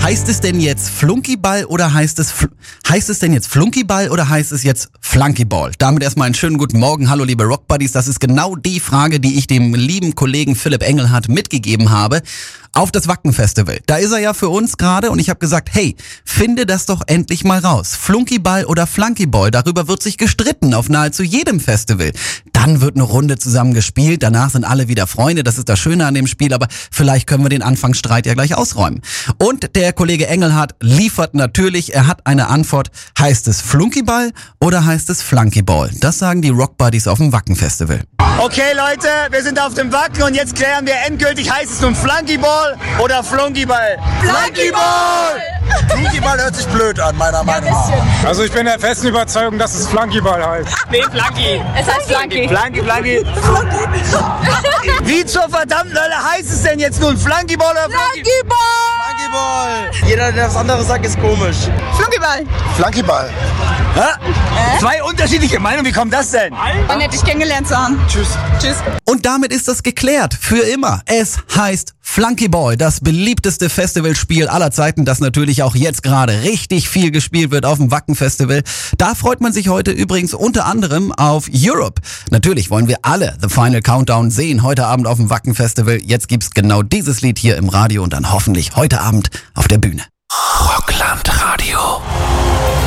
Heißt es denn jetzt Flunkyball oder heißt es denn jetzt Flunkyball oder heißt es jetzt Flunkyball? Damit erstmal einen schönen guten Morgen. Hallo liebe Rockbuddies, das ist genau die Frage, die ich dem lieben Kollegen Philipp Engelhardt mitgegeben habe auf das Wacken-Festival. Da ist er ja für uns gerade und ich habe gesagt, hey, finde das doch endlich mal raus. Flunkyball oder Flunkyball, darüber wird sich gestritten auf nahezu jedem Festival. Dann wird eine Runde zusammen gespielt, danach sind alle wieder Freunde, das ist das Schöne an dem Spiel, aber vielleicht können wir den Anfangsstreit ja gleich ausräumen. Und der Kollege Engelhardt liefert natürlich, er hat eine Antwort, heißt es Flunkyball oder heißt es Flunkyball? Das sagen die Rockbuddies auf dem Wacken-Festival. Okay Leute, wir sind auf dem Wacken und jetzt klären wir endgültig, heißt es nun Flunkyball oder Flunkyball? Flunkyball! Flunkyball hört sich blöd an, meiner Meinung nach. Also ich bin der festen Überzeugung, dass es Flunkyball heißt. Nee, Flunky. Es heißt Flunky. Flunky. Wie zur verdammten Hölle heißt es denn jetzt nun Flunkyball oder Flunkyball! Flunkyball! Jeder, der was anderes sagt, ist komisch. Flunkyball. Flunkyball. Zwei unterschiedliche Meinungen, wie kommt das denn? War nett, dich kennengelernt zu haben. Tschüss. Tschüss. Und damit ist das geklärt. Für immer. Es heißt Flunkyball, das beliebteste Festivalspiel aller Zeiten, das natürlich auch jetzt gerade richtig viel gespielt wird auf dem Wacken-Festival. Da freut man sich heute übrigens unter anderem auf Europe. Natürlich wollen wir alle The Final Countdown sehen heute Abend auf dem Wacken-Festival. Jetzt gibt's genau dieses Lied hier im Radio und dann hoffentlich heute Abend auf der Bühne. Rockland Radio.